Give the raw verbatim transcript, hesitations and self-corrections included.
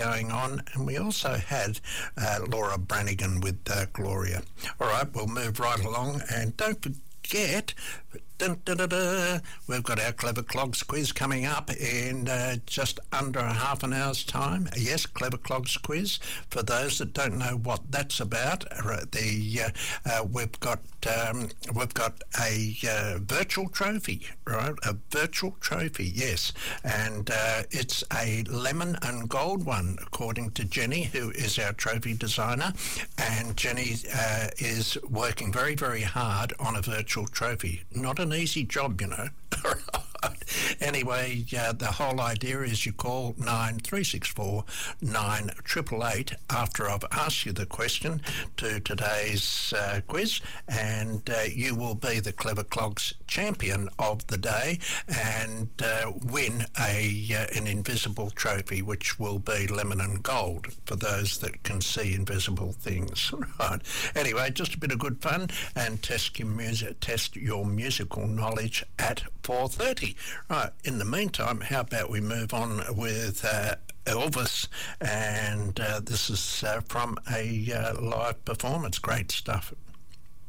going on, and we also had uh, Laura Branigan with uh, Gloria. All right, we'll move right along, and don't forget, dun, dun, dun, dun, we've got our Clever Clogs quiz coming up in uh, just under a half an hour's time. Yes, Clever Clogs quiz. For those that don't know what that's about, uh, the uh, uh, we've got um, we've got a uh, virtual trophy, right? A virtual trophy, yes, and uh, it's a lemon and gold one, according to Jenny, who is our trophy designer, and Jenny uh, is working very, very hard on a virtual trophy. Not an easy job, you know. Anyway, uh, the whole idea is you call nine three six four nine eight eight eight after I've asked you the question to today's uh, quiz, and uh, you will be the Clever Clogs champion of the day and uh, win a uh, an invisible trophy, which will be lemon and gold for those that can see invisible things. Right. Anyway, just a bit of good fun, and test your music, test your musical knowledge at four thirty. Right. In the meantime, how about we move on with uh, Elvis, and uh, this is uh, from a uh, live performance. Great stuff.